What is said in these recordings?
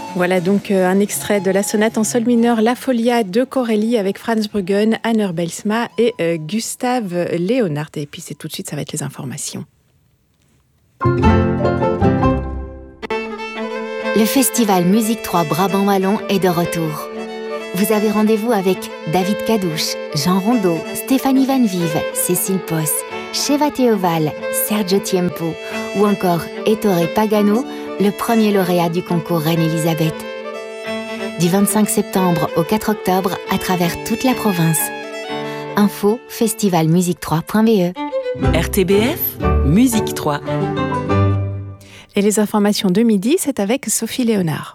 Voilà donc un extrait de la sonate en sol mineur La Folia de Corelli avec Franz Bruggen, Anner Bijlsma et Gustav Leonhardt. Et puis c'est tout de suite, ça va être les informations. Le festival Musique 3 Brabant Wallon est de retour. Vous avez rendez-vous avec David Cadouche, Jean Rondeau, Stéphanie Van Vive, Cécile Posse, Sheva Théoval, Sergio Tiempo ou encore Ettore Pagano, le premier lauréat du concours Reine-Élisabeth. Du 25 septembre au 4 octobre à travers toute la province. Info festivalmusique3.be. RTBF, Musique 3. Et les informations de midi, c'est avec Sophie Léonard.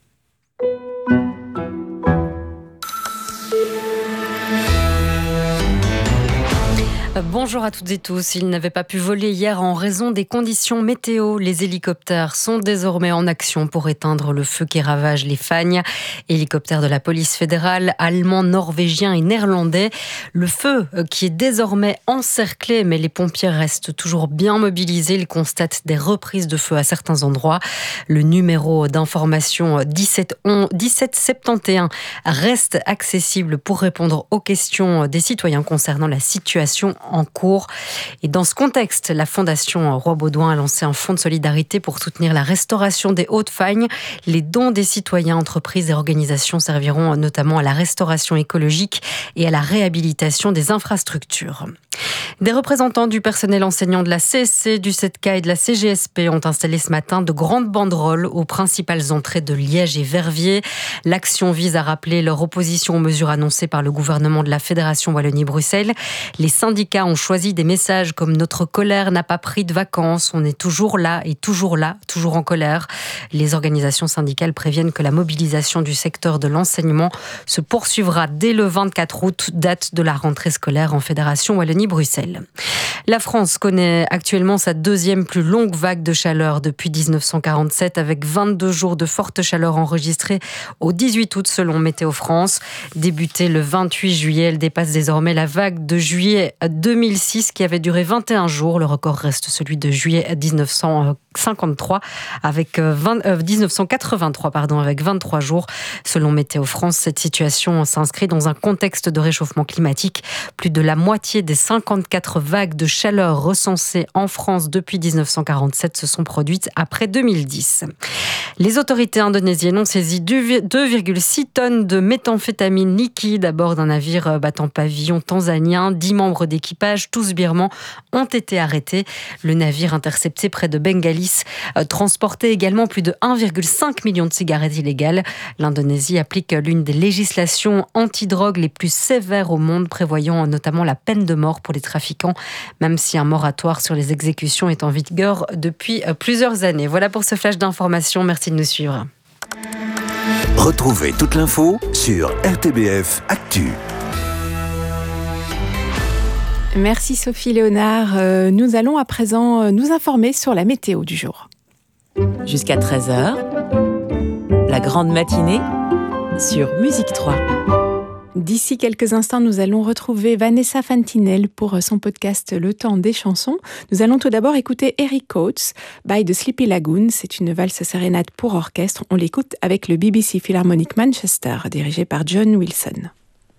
Bonjour à toutes et tous. Ils n'avaient pas pu voler hier en raison des conditions météo. Les hélicoptères sont désormais en action pour éteindre le feu qui ravage les Fagnes. Hélicoptères de la police fédérale, allemands, norvégiens et néerlandais. Le feu qui est désormais encerclé, mais les pompiers restent toujours bien mobilisés. Ils constatent des reprises de feu à certains endroits. Le numéro d'information 1771 reste accessible pour répondre aux questions des citoyens concernant la situation en cours. Et dans ce contexte, la Fondation Roi-Baudouin a lancé un fonds de solidarité pour soutenir la restauration des Hauts-de-Fagne. Les dons des citoyens, entreprises et organisations serviront notamment à la restauration écologique et à la réhabilitation des infrastructures. Des représentants du personnel enseignant de la CSC, du 7K et de la CGSP ont installé ce matin de grandes banderoles aux principales entrées de Liège et Verviers. L'action vise à rappeler leur opposition aux mesures annoncées par le gouvernement de la Fédération Wallonie-Bruxelles. Les syndicats ont choisi des messages comme « Notre colère n'a pas pris de vacances, on est toujours là, toujours en colère ». Les organisations syndicales préviennent que la mobilisation du secteur de l'enseignement se poursuivra dès le 24 août, date de la rentrée scolaire en Fédération Wallonie-Bruxelles. La France connaît actuellement sa deuxième plus longue vague de chaleur depuis 1947, avec 22 jours de forte chaleur enregistrés au 18 août selon Météo France. Débutée le 28 juillet, elle dépasse désormais la vague de juillet 2006 qui avait duré 21 jours. Le record reste celui de juillet 1983 avec 1983 avec 23 jours. Selon Météo France, cette situation s'inscrit dans un contexte de réchauffement climatique. Plus de la moitié des 54 vagues de chaleur recensées en France depuis 1947 se sont produites après 2010. Les autorités indonésiennes ont saisi 2,6 tonnes de méthamphétamine liquide à bord d'un navire battant pavillon tanzanien. 10 membres d'équipage, tous birmans, ont été arrêtés. Le navire intercepté près de Bengalis transportait également plus de 1,5 million de cigarettes illégales. L'Indonésie applique l'une des législations antidrogue les plus sévères au monde, prévoyant notamment la peine de mort pour les trafiquants, même si un moratoire sur les exécutions est en vigueur depuis plusieurs années. Voilà pour ce flash d'information. Merci de nous suivre. Retrouvez toute l'info sur RTBF Actu. Merci Sophie Léonard. Nous allons à présent nous informer sur la météo du jour. Jusqu'à 13h, la grande matinée sur Musique 3. D'ici quelques instants, nous allons retrouver Vanessa Fantinel pour son podcast Le Temps des chansons. Nous allons tout d'abord écouter Eric Coates by The Sleepy Lagoon. C'est une valse sérénade pour orchestre. On l'écoute avec le BBC Philharmonic Manchester, dirigé par John Wilson.